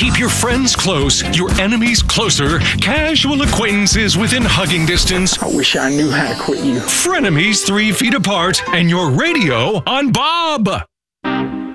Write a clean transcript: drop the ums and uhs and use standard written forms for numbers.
Keep your friends close, your enemies closer, casual acquaintances within hugging distance. I wish I knew how to quit you. Frenemies 3 feet apart, and your radio on Bob.